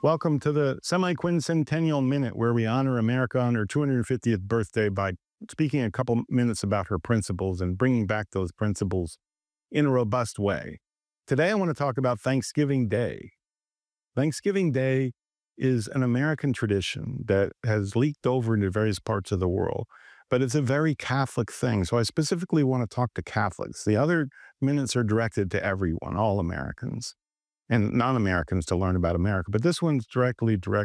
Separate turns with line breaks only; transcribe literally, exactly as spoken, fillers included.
Welcome to the semi-quincentennial minute where we honor America on her two hundred fiftieth birthday by speaking a couple minutes about her principles and bringing back those principles in a robust way. Today, I want to talk about Thanksgiving Day. Thanksgiving Day is an American tradition that has leaked over into various parts of the world, but it's a very Catholic thing. So I specifically want to talk to Catholics. The other minutes are directed to everyone, all Americans and non-Americans, to learn about America. But this one's directly directed